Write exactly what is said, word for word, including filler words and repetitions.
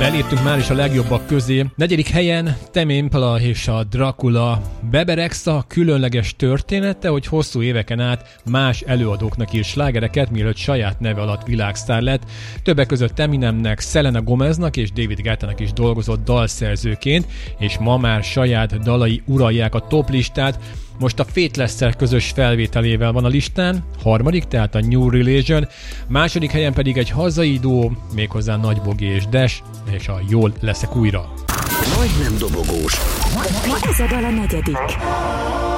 Beléptünk már is a legjobbak közé. Negyedik helyen Tame Impala és a Dracula. Bebe Rexha különleges története, hogy hosszú éveken át más előadóknak ír slágereket, mielőtt saját neve alatt világsztár lett. Többek között Eminemnek, Selena Gomeznak és David Guettának is dolgozott dalszerzőként, és ma már saját dalai uralják a top listát. Most a Faithless-szel közös felvételével van a listán, harmadik, tehát a New Religion, második helyen pedig egy hazai duó, méghozzá Nagy Bogi és Dash, és a Jól leszek újra. Majdnem dobogós. Ez a dal a negyedik.